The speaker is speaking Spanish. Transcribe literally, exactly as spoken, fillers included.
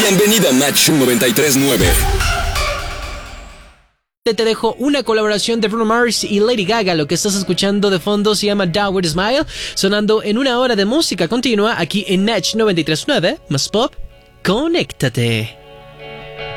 Bienvenida a Match noventa y tres punto nueve. Te dejo una colaboración de Bruno Mars y Lady Gaga. Lo que estás escuchando de fondo se llama Downward Smile, sonando en una hora de música continua aquí en Match noventa y tres punto nueve. Más pop, conéctate.